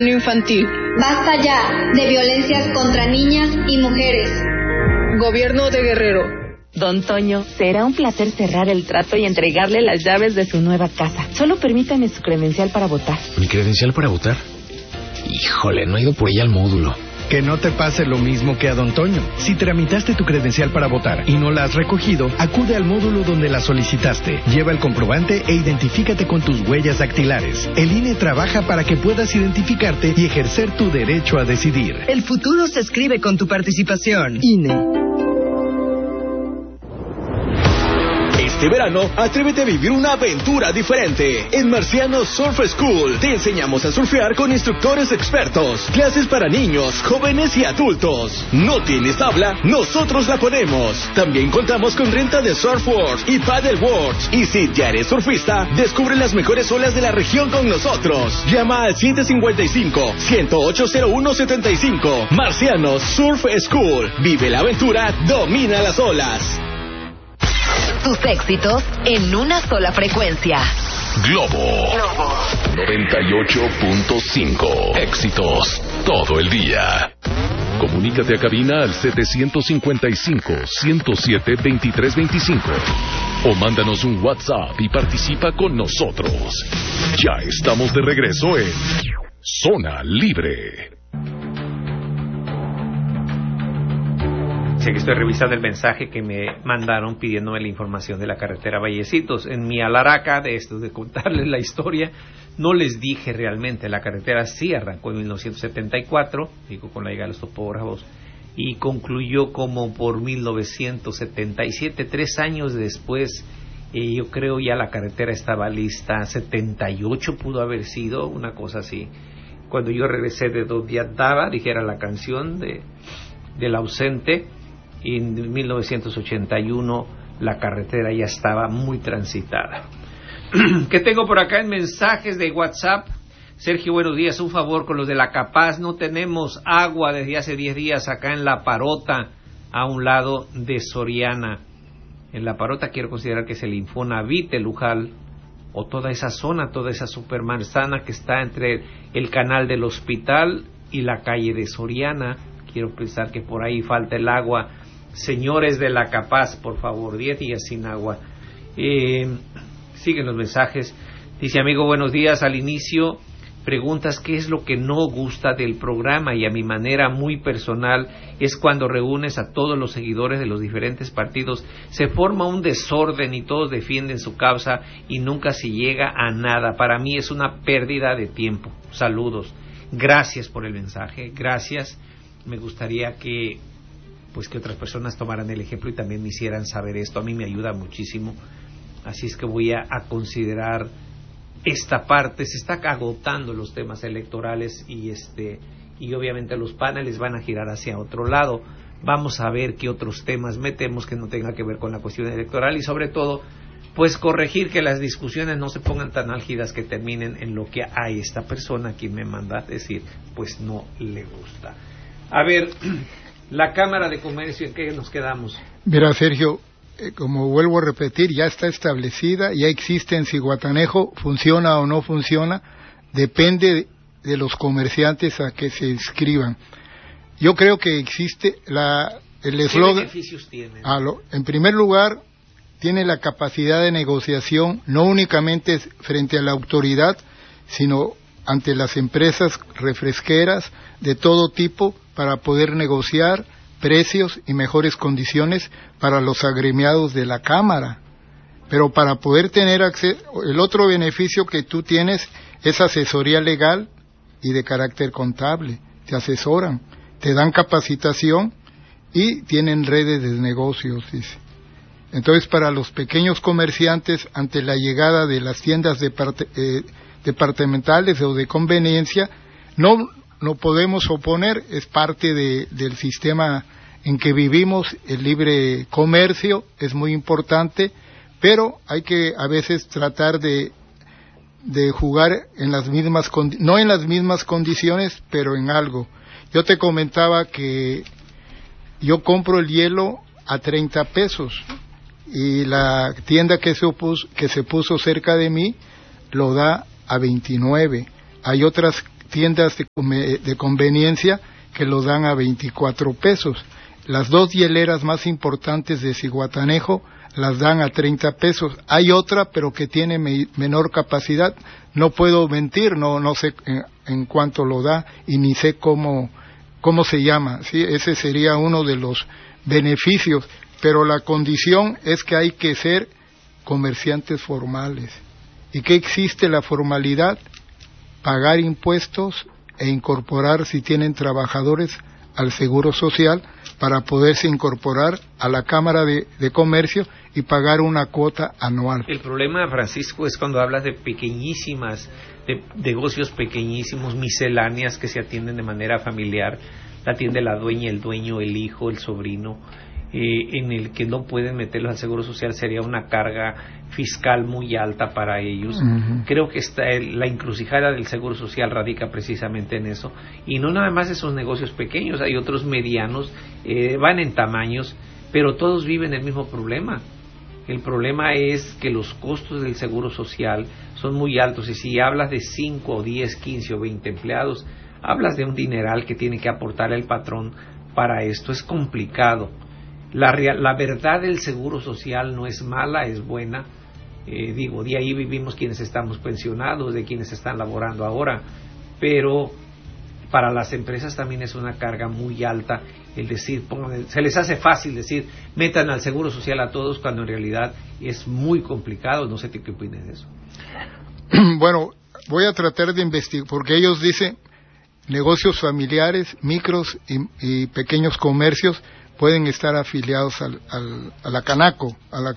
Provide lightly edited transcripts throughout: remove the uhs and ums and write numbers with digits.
infantil. Basta ya de violencias contra niñas y mujeres. Gobierno de Guerrero. Don Toño, será un placer cerrar el trato y entregarle las llaves de su nueva casa. Solo permítame su credencial para votar. ¿Mi credencial para votar? Híjole, no he ido por ella al módulo. Que no te pase lo mismo que a Don Toño. Si tramitaste tu credencial para votar y no la has recogido, acude al módulo donde la solicitaste. Lleva el comprobante e identifícate con tus huellas dactilares. El INE trabaja para que puedas identificarte y ejercer tu derecho a decidir. El futuro se escribe con tu participación. INE. Este verano, atrévete a vivir una aventura diferente. En Marciano Surf School te enseñamos a surfear con instructores expertos. Clases para niños, jóvenes y adultos. ¿No tienes tabla? Nosotros la ponemos. También contamos con renta de surfboards y paddleboards. Y si ya eres surfista, descubre las mejores olas de la región con nosotros. Llama al 755-108-0175. Marciano Surf School. Vive la aventura, domina las olas. Tus éxitos en una sola frecuencia. Globo 98.5. Éxitos todo el día. Comunícate a cabina al 755-107-2325 o mándanos un WhatsApp y participa con nosotros. Ya estamos de regreso en Zona Libre. Sí, que estoy revisando el mensaje que me mandaron pidiéndome la información de la carretera Vallecitos. En mi alaraca de esto, de contarles la historia, no les dije realmente. La carretera sí arrancó en 1974, digo, con la llegada de los topógrafos, y concluyó como por 1977, 3 años después. Yo creo ya la carretera estaba lista. 78 pudo haber sido, una cosa así. Cuando yo regresé de donde andaba, dijera la canción del ausente, y en 1981 la carretera ya estaba muy transitada. ¿Qué tengo por acá en mensajes de WhatsApp? Sergio, buenos días. Un favor con los de La Capaz. No tenemos agua desde hace 10 días acá en La Parota, a un lado de Soriana. En La Parota quiero considerar que es el Infonavit, el Lujal, o toda esa zona, toda esa supermanzana que está entre el canal del hospital y la calle de Soriana. Quiero pensar que por ahí falta el agua. Señores de La Capaz, por favor, 10 días sin agua. Siguen los mensajes. Dice, amigo, buenos días. Al inicio preguntas qué es lo que no gusta del programa, y a mi manera muy personal es cuando reúnes a todos los seguidores de los diferentes partidos, se forma un desorden y todos defienden su causa y nunca se llega a nada. Para mí es una pérdida de tiempo. Saludos. Gracias por el mensaje. Gracias. Me gustaría que otras personas tomaran el ejemplo y también me hicieran saber esto. A mí me ayuda muchísimo. Así es que voy a considerar esta parte. Se está agotando los temas electorales y obviamente los paneles van a girar hacia otro lado. Vamos a ver qué otros temas metemos que no tenga que ver con la cuestión electoral, y sobre todo pues corregir que las discusiones no se pongan tan álgidas que terminen en lo que a esta persona, quien me manda a decir, pues no le gusta. A ver, la Cámara de Comercio, ¿en qué nos quedamos? Mira, Sergio, como vuelvo a repetir, ya está establecida, ya existe en Zihuatanejo, funciona o no funciona, depende de los comerciantes a que se inscriban. Yo creo que existe el eslogan. ¿Qué beneficios tiene? En primer lugar, tiene la capacidad de negociación, no únicamente frente a la autoridad, sino ante las empresas refresqueras de todo tipo, para poder negociar precios y mejores condiciones para los agremiados de la Cámara. Pero para poder tener acceso, el otro beneficio que tú tienes es asesoría legal y de carácter contable. Te asesoran, te dan capacitación y tienen redes de negocios, dice. Entonces, para los pequeños comerciantes, ante la llegada de las tiendas departamentales o de conveniencia, no podemos oponer, es parte del sistema en que vivimos. El libre comercio es muy importante, pero hay que a veces tratar de jugar en las mismas no en las mismas condiciones, pero en algo. Yo te comentaba que yo compro el hielo a 30 pesos y la tienda que se puso cerca de mí lo da a 29. Hay otras tiendas de conveniencia que lo dan a 24 pesos. Las 2 hieleras más importantes de Zihuatanejo las dan a 30 pesos. Hay otra, pero que tiene menor capacidad. No puedo mentir, no sé en cuánto lo da y ni sé cómo se llama. ¿Sí? Ese sería uno de los beneficios, pero la condición es que hay que ser comerciantes formales. ¿Y qué existe la formalidad? Pagar impuestos e incorporar, si tienen trabajadores, al Seguro Social para poderse incorporar a la Cámara de Comercio y pagar una cuota anual. El problema, Francisco, es cuando hablas de pequeñísimas, de negocios pequeñísimos, misceláneas que se atienden de manera familiar, la atiende la dueña, el dueño, el hijo, el sobrino, en el que no pueden meterlos al Seguro Social. Sería una carga fiscal muy alta para ellos. Uh-huh. Creo que la encrucijada del Seguro Social radica precisamente en eso, y no nada más esos negocios pequeños, hay otros medianos, van en tamaños, pero todos viven el mismo problema. El problema es que los costos del Seguro Social son muy altos, y si hablas de 5 o 10, 15 o 20 empleados, hablas de un dineral que tiene que aportar el patrón para esto. Es complicado. La verdad del Seguro Social no es mala, es buena. De ahí vivimos quienes estamos pensionados, de quienes están laborando ahora, pero para las empresas también es una carga muy alta el decir, se les hace fácil decir, metan al Seguro Social a todos, cuando en realidad es muy complicado. No sé qué opinas de eso. Bueno, voy a tratar de investigar, porque ellos dicen negocios familiares, micros y pequeños comercios pueden estar afiliados a la Canaco.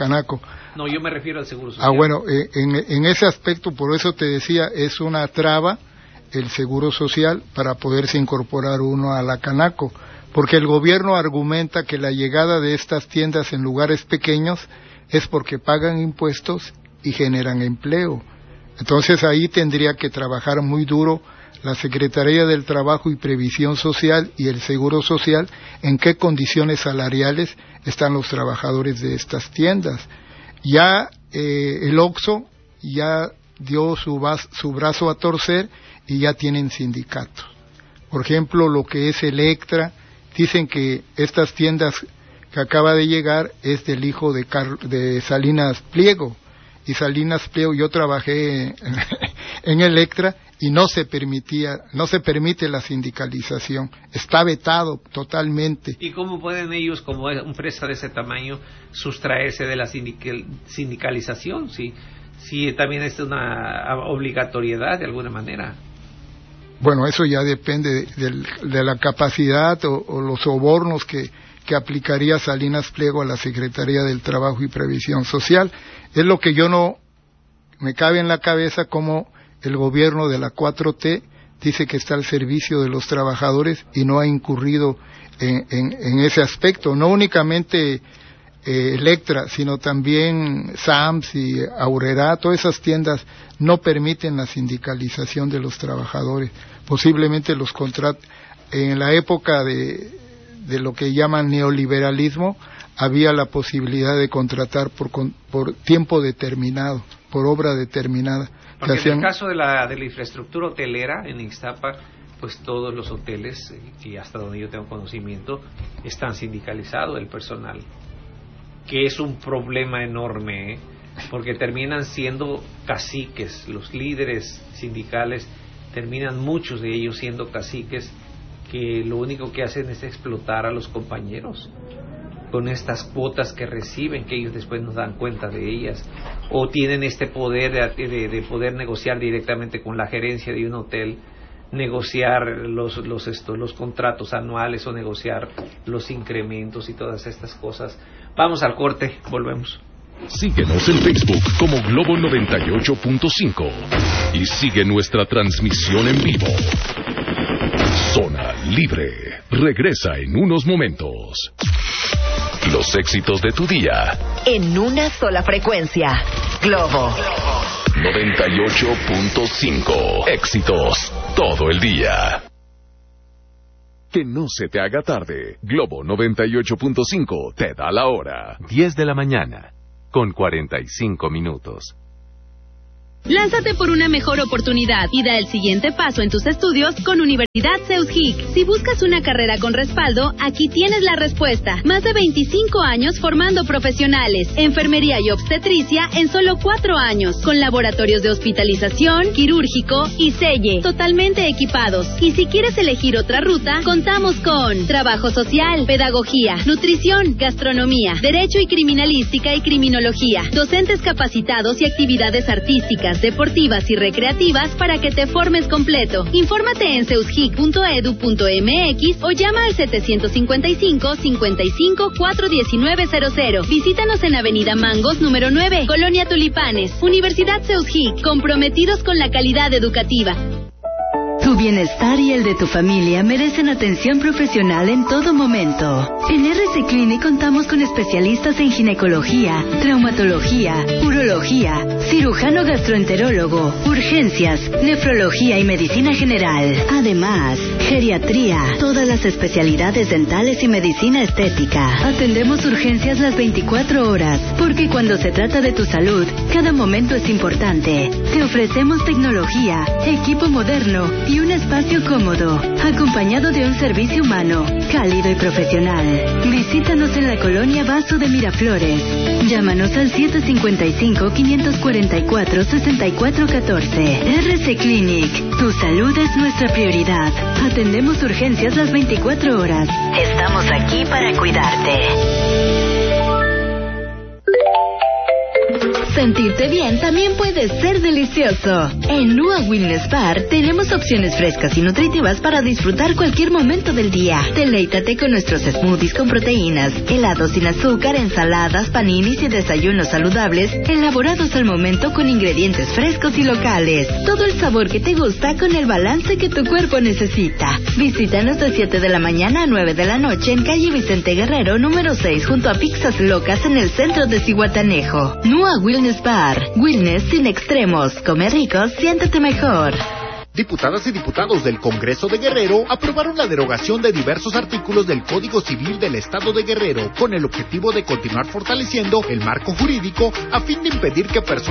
No, yo me refiero al Seguro Social. Bueno, en ese aspecto, por eso te decía, es una traba el Seguro Social para poderse incorporar uno a la Canaco, porque el gobierno argumenta que la llegada de estas tiendas en lugares pequeños es porque pagan impuestos y generan empleo. Entonces ahí tendría que trabajar muy duro la Secretaría del Trabajo y Previsión Social y el Seguro Social, en qué condiciones salariales están los trabajadores de estas tiendas. Ya el OXXO ya dio su brazo a torcer y ya tienen sindicatos. Por ejemplo, lo que es Electra, dicen que estas tiendas que acaba de llegar es del hijo de Salinas Pliego. Y Salinas Pliego, yo trabajé en Electra y no se permite la sindicalización, está vetado totalmente. ¿Y cómo pueden ellos, como empresa de ese tamaño, sustraerse de la sindicalización? Si también es una obligatoriedad de alguna manera. Bueno, eso ya depende de la capacidad o los sobornos que aplicaría Salinas Pliego a la Secretaría del Trabajo y Previsión Social. Es lo que yo no me cabe en la cabeza, como el gobierno de la 4T dice que está al servicio de los trabajadores y no ha incurrido en ese aspecto. No únicamente Electra, sino también Sams y Aurrera, todas esas tiendas no permiten la sindicalización de los trabajadores. Posiblemente los contratos, en la época de lo que llaman neoliberalismo, había la posibilidad de contratar por tiempo determinado, por obra determinada. Porque en el caso de la infraestructura hotelera en Ixtapa, pues todos los hoteles, y hasta donde yo tengo conocimiento, están sindicalizados el personal, que es un problema enorme, porque terminan siendo caciques. Los líderes sindicales terminan, muchos de ellos, siendo caciques, que lo único que hacen es explotar a los compañeros con estas cuotas que reciben, que ellos después nos dan cuenta de ellas, o tienen este poder de poder negociar directamente con la gerencia de un hotel, negociar los contratos anuales o negociar los incrementos y todas estas cosas. Vamos al corte, volvemos. Síguenos en Facebook como Globo 98.5 y sigue nuestra transmisión en vivo. Zona Libre regresa en unos momentos. Los éxitos de tu día en una sola frecuencia. Globo 98.5. Éxitos todo el día. Que no se te haga tarde. Globo 98.5 te da la hora. 10 de la mañana, con 45 minutos. Lánzate por una mejor oportunidad y da el siguiente paso en tus estudios con Universidad CEUSGIC. Si buscas una carrera con respaldo, aquí tienes la respuesta. Más de 25 años formando profesionales. Enfermería y obstetricia en solo 4 años. Con laboratorios de hospitalización, quirúrgico y selle. Totalmente equipados. Y si quieres elegir otra ruta, contamos con trabajo social, pedagogía, nutrición, gastronomía, derecho y criminalística y criminología. Docentes capacitados y actividades artísticas, deportivas y recreativas para que te formes completo. Infórmate en ceusgic.edu.mx o llama al 755-55-41900. Visítanos en Avenida Mangos, número 9, Colonia Tulipanes. Universidad CEUSGIC, comprometidos con la calidad educativa. Tu bienestar y el de tu familia merecen atención profesional en todo momento. En RC Clinic contamos con especialistas en ginecología, traumatología, urología, cirujano gastroenterólogo, urgencias, nefrología y medicina general. Además, geriatría, todas las especialidades dentales y medicina estética. Atendemos urgencias las 24 horas, porque cuando se trata de tu salud, cada momento es importante. Te ofrecemos tecnología, equipo moderno y un espacio cómodo, acompañado de un servicio humano, cálido y profesional. Visítanos en la colonia Vaso de Miraflores. Llámanos al 755-544-6414. RC Clinic. Tu salud es nuestra prioridad. Atendemos urgencias las 24 horas. Estamos aquí para cuidarte. Sentirte bien también puede ser delicioso. En Nua Wellness Bar tenemos opciones frescas y nutritivas para disfrutar cualquier momento del día. Deleítate con nuestros smoothies con proteínas, helados sin azúcar, ensaladas, paninis y desayunos saludables elaborados al momento con ingredientes frescos y locales. Todo el sabor que te gusta con el balance que tu cuerpo necesita. Visítanos de 7 de la mañana a 9 de la noche en calle Vicente Guerrero, número 6, junto a Pizzas Locas en el centro de Zihuatanejo. Nua Wellness Bar. Wellness sin extremos. Come rico, siéntete mejor. Diputadas y diputados del Congreso de Guerrero aprobaron la derogación de diversos artículos del Código Civil del Estado de Guerrero con el objetivo de continuar fortaleciendo el marco jurídico a fin de impedir que personas